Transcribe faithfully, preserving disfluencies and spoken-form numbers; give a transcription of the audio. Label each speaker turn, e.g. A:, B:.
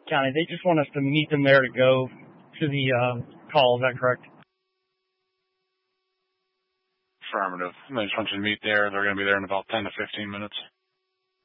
A: County. They just want us to meet them there to go to the uh, call. Is that correct?
B: Affirmative. They just want you to meet there. They're going to be there in about ten to fifteen minutes.